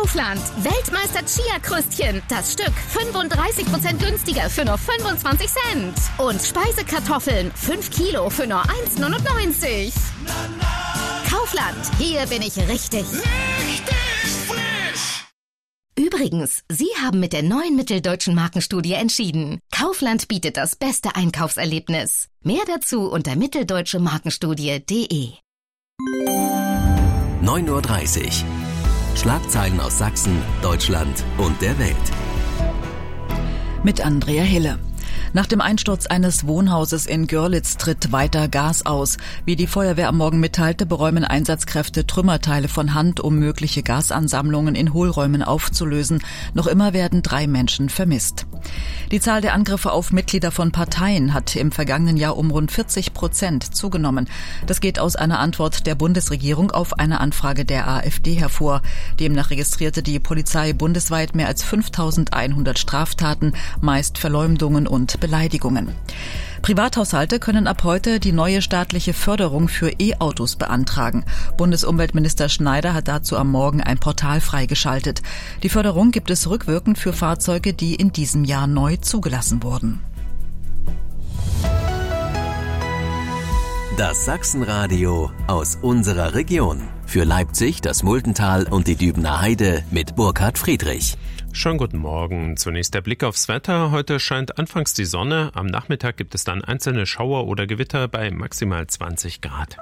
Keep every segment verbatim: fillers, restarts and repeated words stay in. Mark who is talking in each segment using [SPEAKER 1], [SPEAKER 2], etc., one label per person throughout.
[SPEAKER 1] Kaufland. Weltmeister Chia-Krüstchen. Das Stück fünfunddreißig Prozent günstiger für nur fünfundzwanzig Cent. Und Speisekartoffeln. fünf Kilo für nur eins neunundneunzig. Kaufland. Hier bin ich richtig.
[SPEAKER 2] Richtig frisch.
[SPEAKER 1] Übrigens, Sie haben mit der neuen Mitteldeutschen Markenstudie entschieden. Kaufland bietet das beste Einkaufserlebnis. Mehr dazu unter mitteldeutsche markenstudie punkt de.
[SPEAKER 3] neun Uhr dreißig. Schlagzeilen aus Sachsen, Deutschland und der Welt.
[SPEAKER 4] Mit Andrea Hille. Nach dem Einsturz eines Wohnhauses in Görlitz tritt weiter Gas aus. Wie die Feuerwehr am Morgen mitteilte, beräumen Einsatzkräfte Trümmerteile von Hand, um mögliche Gasansammlungen in Hohlräumen aufzulösen. Noch immer werden drei Menschen vermisst. Die Zahl der Angriffe auf Mitglieder von Parteien hat im vergangenen Jahr um rund vierzig Prozent zugenommen. Das geht aus einer Antwort der Bundesregierung auf eine Anfrage der AfD hervor. Demnach registrierte die Polizei bundesweit mehr als fünftausendeinhundert Straftaten, meist Verleumdungen und Beleidigungen. Privathaushalte können ab heute die neue staatliche Förderung für E-Autos beantragen. Bundesumweltminister Schneider hat dazu am Morgen ein Portal freigeschaltet. Die Förderung gibt es rückwirkend für Fahrzeuge, die in diesem Jahr neu zugelassen wurden.
[SPEAKER 3] Das Sachsenradio aus unserer Region. Für Leipzig, das Muldental und die Dübener Heide mit Burkhard Friedrich.
[SPEAKER 5] Schönen guten Morgen. Zunächst der Blick aufs Wetter. Heute scheint anfangs die Sonne. Am Nachmittag gibt es dann einzelne Schauer oder Gewitter bei maximal zwanzig Grad.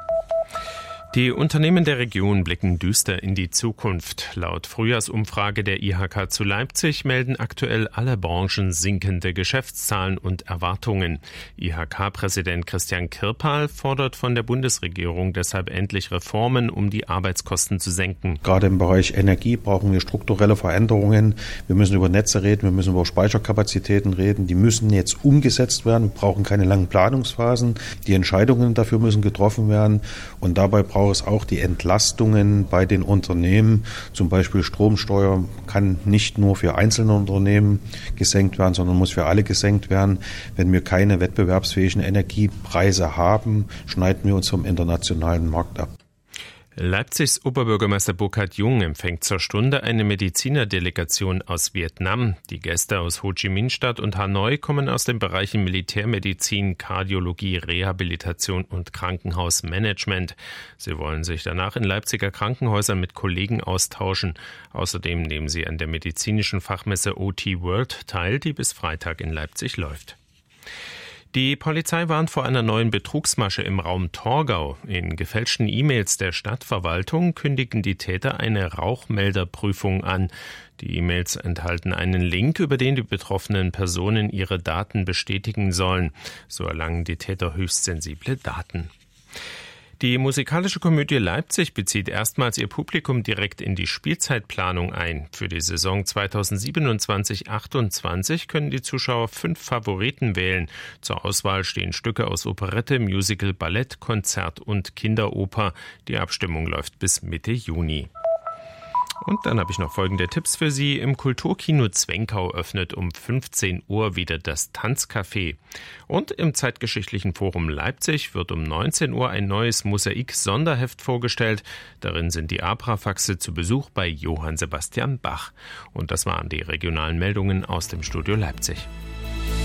[SPEAKER 5] Die Unternehmen der Region blicken düster in die Zukunft. Laut Frühjahrsumfrage der I H K zu Leipzig melden aktuell alle Branchen sinkende Geschäftszahlen und Erwartungen. I H K-Präsident Christian Kirpal fordert von der Bundesregierung deshalb endlich Reformen, um die Arbeitskosten zu senken.
[SPEAKER 6] Gerade im Bereich Energie brauchen wir strukturelle Veränderungen. Wir müssen über Netze reden, wir müssen über Speicherkapazitäten reden. Die müssen jetzt umgesetzt werden. Wir brauchen keine langen Planungsphasen. Die Entscheidungen dafür müssen getroffen werden. Und dabei brauchen es auch die Entlastungen bei den Unternehmen. Zum Beispiel Stromsteuer kann nicht nur für einzelne Unternehmen gesenkt werden, sondern muss für alle gesenkt werden. Wenn wir keine wettbewerbsfähigen Energiepreise haben, schneiden wir uns vom internationalen Markt ab.
[SPEAKER 5] Leipzigs Oberbürgermeister Burkhard Jung empfängt zur Stunde eine Medizinerdelegation aus Vietnam. Die Gäste aus Ho Chi Minh Stadt und Hanoi kommen aus den Bereichen Militärmedizin, Kardiologie, Rehabilitation und Krankenhausmanagement. Sie wollen sich danach in Leipziger Krankenhäusern mit Kollegen austauschen. Außerdem nehmen sie an der medizinischen Fachmesse O T World teil, die bis Freitag in Leipzig läuft. Die Polizei warnt vor einer neuen Betrugsmasche im Raum Torgau. In gefälschten E-Mails der Stadtverwaltung kündigen die Täter eine Rauchmelderprüfung an. Die E-Mails enthalten einen Link, über den die betroffenen Personen ihre Daten bestätigen sollen. So erlangen die Täter höchst sensible Daten. Die musikalische Komödie Leipzig bezieht erstmals ihr Publikum direkt in die Spielzeitplanung ein. Für die Saison zweitausendsiebenundzwanzig achtundzwanzig können die Zuschauer fünf Favoriten wählen. Zur Auswahl stehen Stücke aus Operette, Musical, Ballett, Konzert und Kinderoper. Die Abstimmung läuft bis Mitte Juni. Und dann habe ich noch folgende Tipps für Sie. Im Kulturkino Zwenkau öffnet um fünfzehn Uhr wieder das Tanzcafé. Und im Zeitgeschichtlichen Forum Leipzig wird um neunzehn Uhr ein neues Mosaik-Sonderheft vorgestellt. Darin sind die Abrafaxe zu Besuch bei Johann Sebastian Bach. Und das waren die regionalen Meldungen aus dem Studio Leipzig.